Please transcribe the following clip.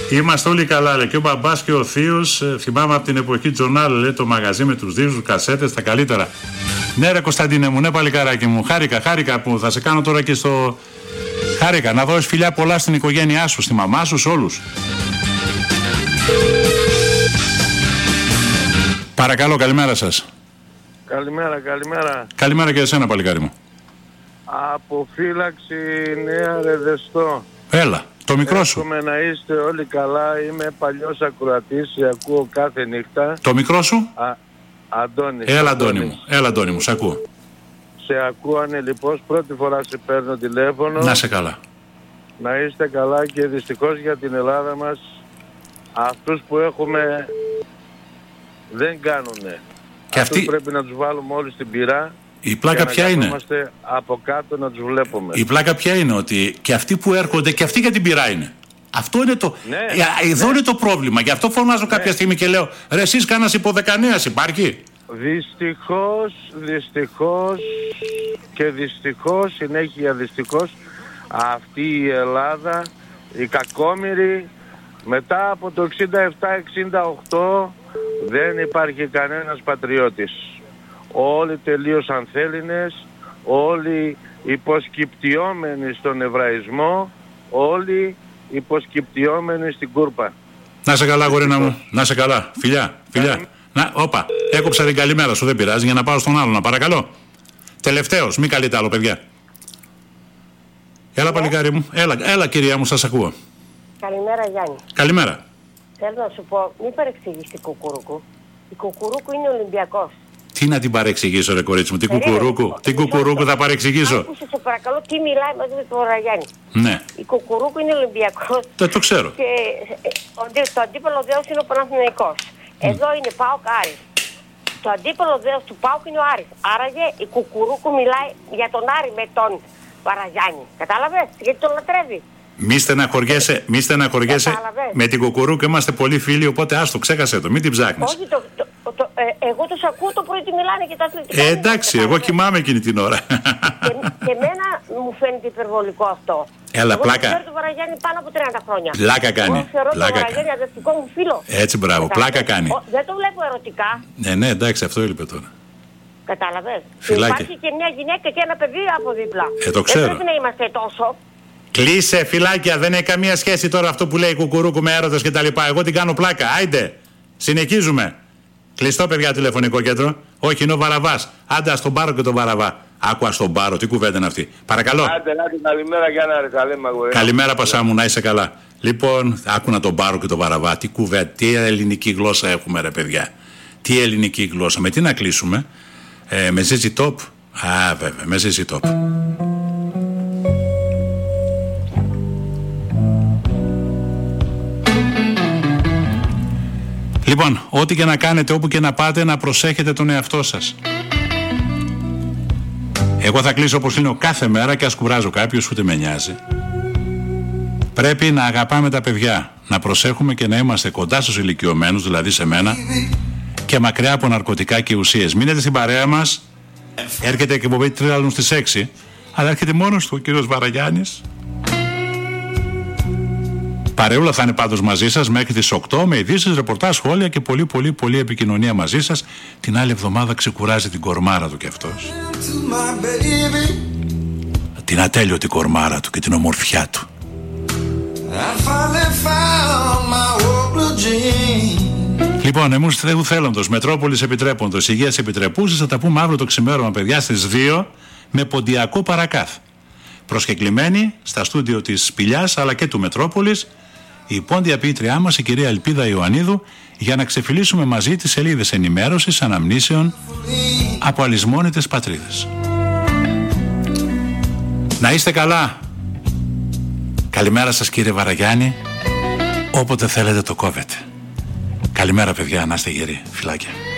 Είμαστε όλοι καλά, λέει. Και ο μπαμπάς και ο θείος, θυμάμαι από την εποχή Τζονάλ, λέει, το μαγαζί με τους δίσκους, κασέτες, τα καλύτερα. Ναι, ρε Κωνσταντίνε μου, ναι, παλικάράκι μου. Χάρηκα που θα σε κάνω τώρα και στο. Χάρηκα να δώσεις φιλιά πολλά στην οικογένειά σου, στη μαμά σου, σε όλους. Παρακαλώ, καλημέρα σας. Καλημέρα. Καλημέρα και εσένα, παλικάρι μου. Αποφύλαξη Νέα Ρεδεστό. Έλα, το μικρό σου. Εύχομαι να είστε όλοι καλά. Είμαι παλιός ακροατής, σε ακούω κάθε νύχτα. Το μικρό σου. Αντώνης. Έλα Αντώνη μου, σε ακούω. Σε ακούω ανελιπώς, πρώτη φορά σε παίρνω τηλέφωνο. Να είσαι καλά. Να είστε καλά και δυστυχώς για την Ελλάδα μας αυτούς που έχουμε δεν κάνουνε. Και αυτούς πρέπει να τους βάλουμε όλοι στην πυρά. Η πλάκα ποια είναι? Είμαστε από κάτω να τους βλέπουμε. Η πλάκα ποια είναι? Ότι και αυτοί που έρχονται και αυτοί για την πυρά είναι. Αυτό είναι το. Εδώ είναι το πρόβλημα. Γι' αυτό φωνάζω κάποια στιγμή και λέω: ρε, εσείς κάνας υποδεκανέας υπάρχει? Δυστυχώς, συνέχεια δυστυχώς, αυτή η Ελλάδα, η κακόμοιρη, μετά από το 67-68 δεν υπάρχει κανένας πατριώτης. Όλοι τελείως ανθέληνες, όλοι υποσκυπτιόμενοι στον εβραϊσμό, όλοι υποσκυπτιόμενοι στην κούρπα. Να σε καλά, γορίνα μου. Να σε καλά. Φιλιά. Όπα, έκοψα την καλημέρα σου, δεν πειράζει, για να πάω στον άλλον, παρακαλώ. Τελευταίος, μην καλείτε άλλο, παιδιά. Έλα, παλικάρι μου. Έλα, κυρία μου, σας ακούω. Καλημέρα, Γιάννη. Καλημέρα. Θέλω να σου πω, μην παρεξηγείς την Κουκουρούκου. Η Κουκουρούκου είναι Ολυμπιακός. Τι να την παρεξηγήσω, ρε κορίτσι μου, την Κουκουρούκου. Την Κουκουρούκου θα παρεξηγήσω. Άκουσε, σε παρακαλώ, τι μιλάει μαζί με τον Ραγιάννη. Ναι. Η Κουκουρούκου είναι Ολυμπιακός. Το ξέρω. Και το αντίπαλο δέος είναι ο Παναθηναϊκός. Εδώ είναι ΠΑΟΚ Άρης. Το αντίπαλο δέος του ΠΑΟΚ είναι ο Άρης. Άραγε η Κουκουρούκου μιλάει για τον Άρη με τον Παραγιάννη. Κατάλαβες, γιατί τον λατρεύει. Μη στεναχωριέσαι. Με την Κουκουρούκου είμαστε πολύ φίλοι, οπότε άστο, ξέχασε το, μην την ψάχνεις. Όχι, εγώ τους ακούω το πρωί τι μιλάνε και τα αθλητικά. Εντάξει, εγώ κοιμάμαι εκείνη την ώρα. Και εμένα μου φαίνεται υπερβολικό αυτό. Έλα, πλάκα. Εγώ ξέρω τον Παραγιάννη πάνω από 30 χρόνια. Πλάκα κάνει. Εγώ θεωρώ τον Παραγιάννη αδερφικό μου φίλο. Έτσι, μπράβο, πλάκα κάνει. Δεν το βλέπω ερωτικά. Ναι, εντάξει, αυτό έλειπε τώρα. Κατάλαβες. Φιλάκια. Υπάρχει και μια γυναίκα και ένα παιδί από δίπλα. Το ξέρω. Δεν πρέπει να είμαστε τόσο. Κλείσε, φιλάκια, δεν έχει καμία σχέση τώρα αυτό που λέει η Κουκουρούκου με έρωτες και τα λοιπά. Εγώ την κάνω πλάκα. Άιντε, συνεχίζουμε. Κλειστό, παιδιά, τηλεφωνικό κέντρο. Όχι, είναι ο Βαραβάς. Άντε, ας τον πάρω και τον Βαραβά. Άκουα στον πάρω, τι κουβέντα είναι αυτή. Παρακαλώ. Άντε, καλημέρα, Γιάννα, καλημέρα, Πασά μου, να είσαι καλά. Λοιπόν, άκου να τον πάρω και τον Βαραβά. Τι κουβέντα, τι ελληνική γλώσσα έχουμε, ρε παιδιά. Τι ελληνική γλώσσα. Με τι να κλείσουμε? Με ZZ Top. Βέβαια, με ZZ Top. Λοιπόν, ό,τι και να κάνετε, όπου και να πάτε, να προσέχετε τον εαυτό σας. Εγώ θα κλείσω όπως κλείνω κάθε μέρα και ας κουράζω κάποιους, ούτε με νοιάζει. Πρέπει να αγαπάμε τα παιδιά, να προσέχουμε και να είμαστε κοντά στους ηλικιωμένους, δηλαδή σε μένα, και μακριά από ναρκωτικά και ουσίες. Μείνετε στην παρέα μας. Έρχεται και εκπομπή Τρίλαλουν στις 6, αλλά έρχεται μόνος του ο κύριος Βαραγιάννης. Παρεούλα θα είναι πάντως μαζί σας μέχρι τις 8 με ειδήσεις, ρεπορτάζ, σχόλια και πολύ επικοινωνία μαζί σας. Την άλλη εβδομάδα ξεκουράζει την κορμάρα του κι αυτός. Την ατέλειωτη κορμάρα του και την ομορφιά του. Λοιπόν, εμείς Θεού θέλοντος, Μετρόπολης επιτρέποντος, Υγείας επιτρεπούσης, θα τα πούμε αύριο το ξημέρωμα, παιδιά, στις 2 με ποντιακό παρακάθ. Προσκεκλημένη στα στούντιο της Σπηλιάς αλλά και του Μετρόπολης, η πόντια ποιήτριά μας, η κυρία Ελπίδα Ιωαννίδου, για να ξεφυλίσουμε μαζί τις σελίδες ενημέρωσης, αναμνήσεων από αλυσμόνητες πατρίδες. Να είστε καλά. Καλημέρα σας, κύριε Βαραγιάννη. Όποτε θέλετε το κόβετε. Καλημέρα, παιδιά, να είστε γεροί. Φιλάκια.